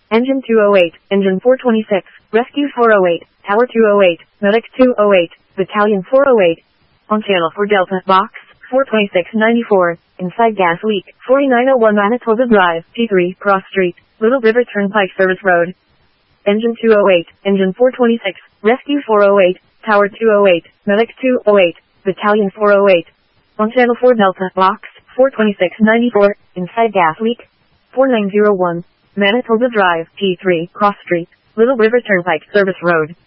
Engine 208, Engine 426, Rescue 408, Tower 208, Medic 208, Battalion 408. On Channel 4 Delta, Box 42694, inside gas leak, 4901 Manitoba Drive, P3, Cross Street, Little River Turnpike Service Road. Engine 208, Engine 426, Rescue 408, Tower 208, Medic 208, Battalion 408. On Channel 4 Delta, Box 42694, inside gas leak, 4901, Manitoba Drive, P3, Cross Street, Little River Turnpike Service Road.